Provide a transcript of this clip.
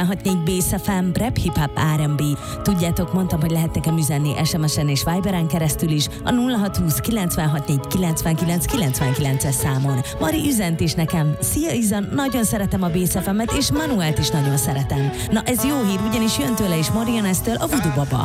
6-4 Bass FM, Rap, Hip Hop, R&B. Tudjátok, mondtam, hogy lehet nekem üzenni SMS-en és Viberen keresztül is a 0620 964 99 99-es számon. Mari üzent is nekem. Szia Izan, nagyon szeretem a Bass FM-et, és Manuelt is nagyon szeretem. Na ez jó hír, ugyanis jön tőle is Marianesztől a Voodoo Baba.